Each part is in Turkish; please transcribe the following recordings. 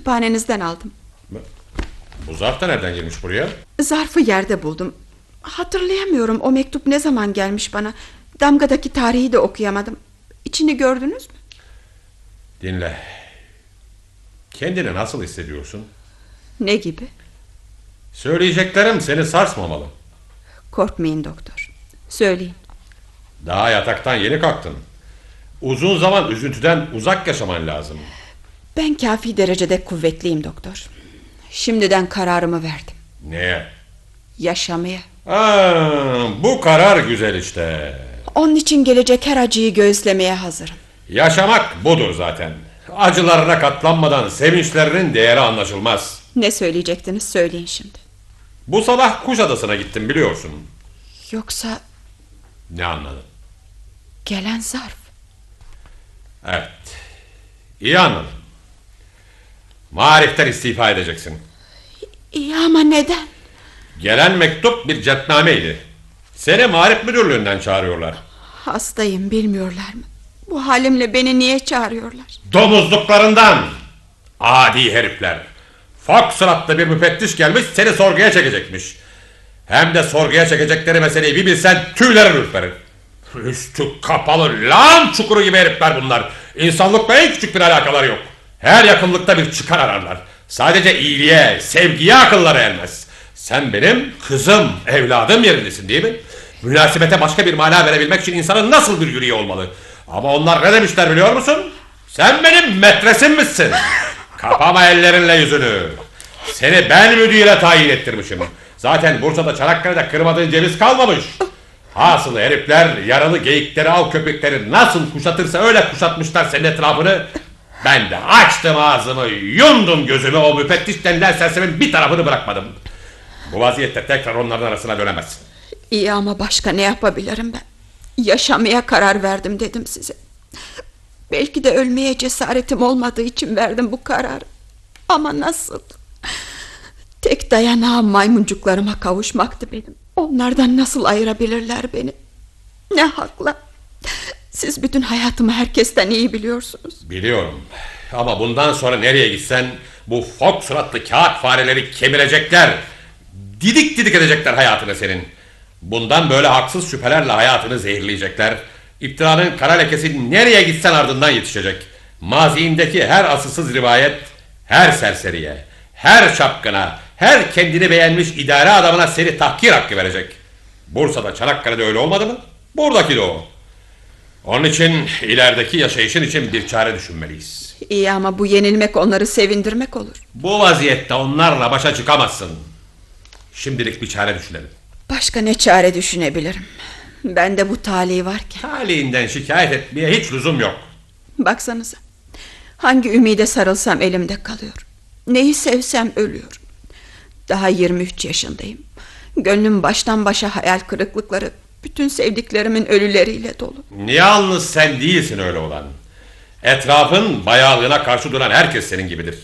kütüphanenizden aldım. Bu zarf da nereden girmiş buraya? Zarfı yerde buldum. Hatırlayamıyorum o mektup ne zaman gelmiş bana. Damgadaki tarihi de okuyamadım. İçini gördünüz mü? Dinle. Kendini nasıl hissediyorsun? Ne gibi? Söyleyeceklerim seni sarsmamalı. Korkmayın doktor. Söyleyin. Daha yataktan yeni kalktın. Uzun zaman üzüntüden uzak yaşaman lazım. Ben kafi derecede kuvvetliyim doktor. Şimdiden kararımı verdim. Neye? Yaşamaya. Bu karar güzel işte. Onun için gelecek her acıyı göğüslemeye hazırım. Yaşamak budur zaten. Acılarına katlanmadan sevinçlerinin değeri anlaşılmaz. Ne söyleyecektiniz, söyleyin şimdi. Bu sabah Kuşadası'na gittim biliyorsun. Yoksa Ne anladın? gelen zarf. Evet. İyi anladım. Marif'ten istifa edeceksin. İyi ama neden? Gelen mektup bir cetnameydi. Seni Marif Müdürlüğü'nden çağırıyorlar. Hastayım, bilmiyorlar mı? Bu halimle beni niye çağırıyorlar? Domuzluklarından. Adi herifler. Foxtrot'ta bir müfettiş gelmiş, seni sorguya çekecekmiş. Hem de sorguya çekecekleri meseleyi bir bilsen tüylerin ürperir. Üstü kapalı lan çukuru gibi herifler bunlar. İnsanlıkla en küçük bir alakaları yok. Her yakınlıkta bir çıkar ararlar. Sadece iyiliğe, sevgiye akılları ermez. Sen benim kızım, evladım yerindesin değil mi? Münasebete başka bir mana verebilmek için insanın nasıl bir yüreği olmalı? Ama onlar ne demişler biliyor musun? Sen benim metresimmişsin. Kapama ellerinle yüzünü. Seni ben müdüre tayin ettirmişim. Zaten Bursa'da, Çanakkale'de kırmadığın ceviz kalmamış. Hasılı herifler yaralı geyikleri, av köpekleri nasıl kuşatırsa öyle kuşatmışlar senin etrafını. Ben de açtım ağzımı, yumdum gözümü, o müfettiş denilen sersemin bir tarafını bırakmadım. Bu vaziyette tekrar onların arasına dönemezsin. İyi ama başka ne yapabilirim ben? Yaşamaya karar verdim dedim size. Belki de ölmeye cesaretim olmadığı için verdim bu kararı. Ama nasıl? Tek dayanağım maymuncuklarıma kavuşmaktı benim. Onlardan nasıl ayırabilirler beni? Ne hakla? Siz bütün hayatımı herkesten iyi biliyorsunuz. Biliyorum. Ama bundan sonra nereye gitsen bu fok suratlı kağıt fareleri kemirecekler. Didik didik edecekler hayatını senin. Bundan böyle haksız şüphelerle hayatını zehirleyecekler. İftiranın kara lekesi nereye gitsen ardından yetişecek. Maziindeki her asılsız rivayet, her serseriye, her şapkına, her kendini beğenmiş idare adamına seni tahkir hakkı verecek. Bursa'da, Çanakkale'de öyle olmadı mı? Buradaki de o. Onun için ilerideki yaşayışın için bir çare düşünmeliyiz. İyi ama bu yenilmek onları sevindirmek olur. Bu vaziyette onlarla başa çıkamazsın. Şimdilik bir çare düşünelim. Başka ne çare düşünebilirim? Ben de bu talih varken. Talihinden şikayet etmeye hiç lüzum yok. Baksanıza. Hangi ümide sarılsam elimde kalıyor. Neyi sevsem ölüyorum. Daha 23 yaşındayım. Gönlüm baştan başa hayal kırıklıkları, bütün sevdiklerimin ölüleriyle dolu. Yalnız sen değilsin öyle olan. Etrafın bayağılığına karşı duran herkes senin gibidir.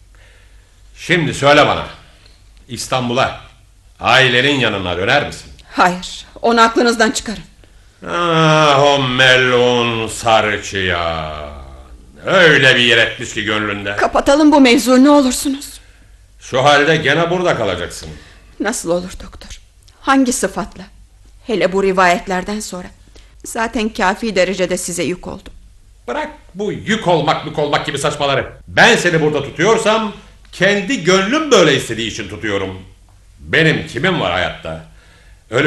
Şimdi söyle bana, İstanbul'a, ailenin yanına döner misin? Hayır, onu aklınızdan çıkarın. Ah o melun sarıçıyan. Öyle bir yer etmiş ki gönlünde. Kapatalım bu mevzu ne olursunuz. Şu halde gene burada kalacaksın. Nasıl olur doktor? Hangi sıfatla? Hele bu rivayetlerden sonra. Zaten kafi derecede size yük oldum. Bırak bu yük olmak gibi saçmaları. Ben seni burada tutuyorsam kendi gönlüm böyle istediği için tutuyorum. Benim kimim var hayatta?